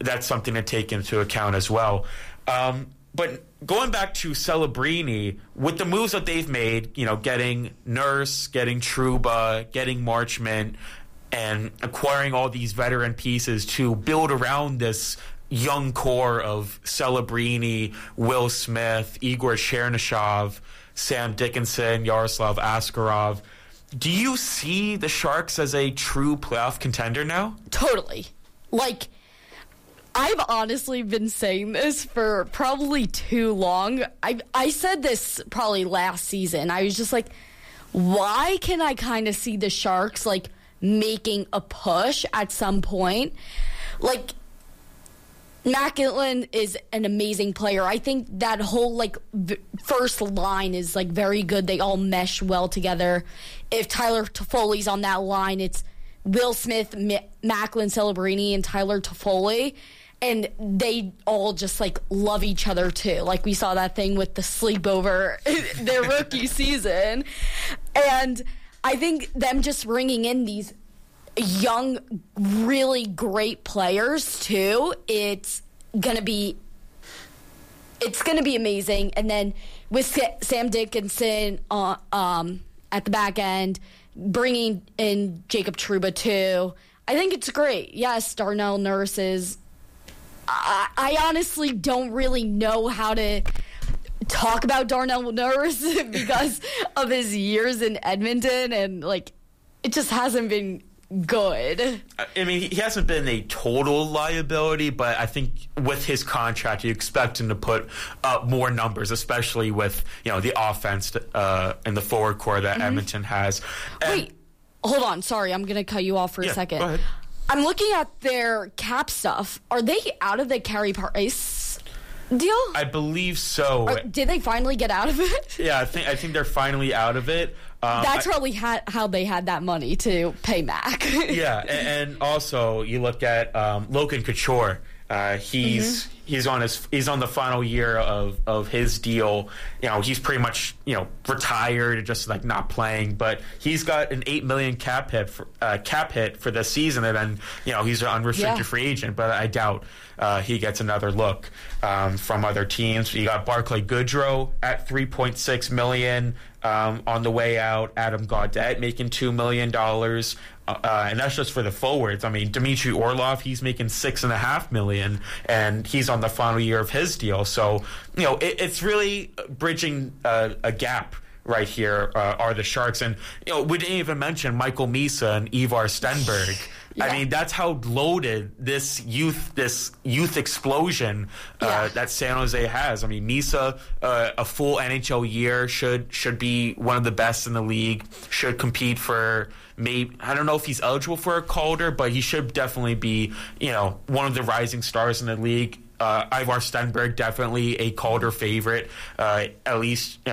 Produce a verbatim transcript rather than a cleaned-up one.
that's something to take into account as well. Um, but going back to Celebrini, with the moves that they've made, you know, getting Nurse, getting Trouba, getting Marchment, and acquiring all these veteran pieces to build around this young core of Celebrini, Will Smith, Igor Chernyshov, Sam Dickinson, Yaroslav Askarov. Do you see the Sharks as a true playoff contender now? Totally. Like, I've honestly been saying this for probably too long. I I said this probably last season. I was just like, why can I kind of see the Sharks, like, making a push at some point? Like, Macklin is an amazing player. I think that whole, like, v- first line is, like, very good. They all mesh well together. If Tyler Toffoli's on that line, it's Will Smith, M- Macklin, Celebrini, and Tyler Toffoli. And they all just, like, love each other, too. Like, we saw that thing with the sleepover their rookie season. And I think them just bringing in these young, really great players, too, it's going to be it's going to be amazing. And then with Sa- Sam Dickinson uh, um, at the back end, bringing in Jacob Trouba, too, I think it's great. Yes, Darnell Nurse is... I, I honestly don't really know how to talk about Darnell Nurse because of his years in Edmonton, and, like, it just hasn't been good. I mean, he hasn't been a total liability, but I think with his contract, you expect him to put up more numbers, especially with, you know, the offense uh, and the forward core that mm-hmm. Edmonton has. And Wait, hold on. Sorry, I'm going to cut you off for yeah, a second. Go ahead. I'm looking at their cap stuff. Are they out of the Carey Price deal? I believe so. Or did they finally get out of it? Yeah, I think I think they're finally out of it. Um, That's I, probably ha- how they had that money to pay Mac. yeah, and, and also you look at um, Logan Couture. Uh, he's mm-hmm. he's on his he's on the final year of, of his deal. You know, he's pretty much, you know, retired, just like not playing. But he's got an eight million cap hit for, uh, cap hit for this season, and then, you know, he's an unrestricted yeah. free agent. But I doubt uh, he gets another look um, from other teams. You got Barclay Goodrow at three point six million um, on the way out. Adam Gaudette making two million dollars. Uh, and that's just for the forwards. I mean, Dmitry Orlov, he's making six and a half million, and he's on the final year of his deal. So, you know, it, it's really bridging uh, a gap right here. Uh, are the Sharks, and you know, we didn't even mention Michael Misa and Ivar Stenberg. Yeah. I mean, that's how loaded this youth, this youth explosion uh, yeah. that San Jose has. I mean, Misa, uh, a full N H L year, should should be one of the best in the league. Should compete for maybe, I don't know if he's eligible for a Calder, but he should definitely be, you know, one of the rising stars in the league. Uh, Ivar Stenberg, definitely a Calder favorite, uh, at least, you know,